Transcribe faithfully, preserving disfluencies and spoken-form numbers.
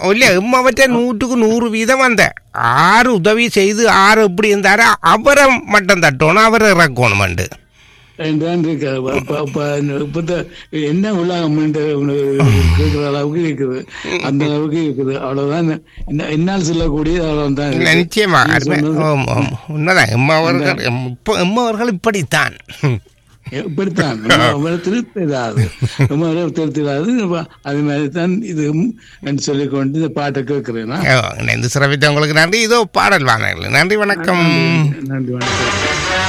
இல்ல எம்மவற்றை நூற்றுக்கு நூறு வீதம் அந்த ஆறு உதவி செய்து ஆறு எப்படி இருந்தாரோ அவரை மட்டும் தட்டணும், அவரை இறக்கணும்ண்டு என்ன உலகம் கேட்கிற அளவுக்கு இருக்குது, அந்த அளவுக்கு இருக்குது. அவ்வளவுதான் என்னால் சொல்லக்கூடிய அவ்வளவுதான். நிச்சயமா உண்மைதான். எம்மவர்கள் எம்மவர்கள் இப்படித்தான் இப்படித்தான் திருத்தாது திருத்தாது. அது மாதிரி தான் இது என்று சொல்லிக்கொண்டு இந்த பாட்டை கேட்கிறேன். இந்த சிறப்பித்த உங்களுக்கு நன்றி. இதோ பாடல் வாங்க. நன்றி, வணக்கம். நன்றி, வணக்கம்.